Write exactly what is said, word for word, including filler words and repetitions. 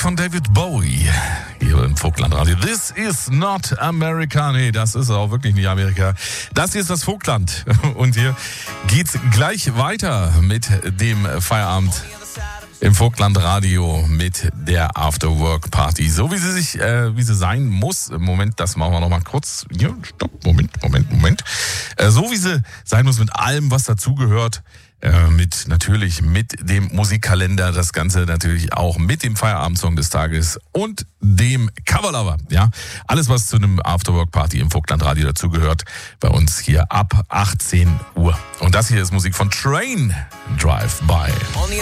von David Bowie hier im Vogtlandradio. This is not America. Nee, das ist auch wirklich nicht Amerika. Das hier ist das Vogtland. Und hier geht's gleich weiter mit dem Feierabend im Vogtlandradio mit der After-Work-Party. So wie sie sich, äh, wie sie sein muss. Moment, das machen wir noch mal kurz. Ja, stopp, Moment, Moment, Moment. Äh, so wie sie sein muss mit allem, was dazugehört. Äh, mit natürlich mit dem Musikkalender, das Ganze natürlich auch mit dem Feierabendsong des Tages und dem Coverlover. Ja, alles, was zu einem Afterwork-Party im Vogtlandradio dazugehört, bei uns hier ab achtzehn Uhr. Und das hier ist Musik von Train Drive By.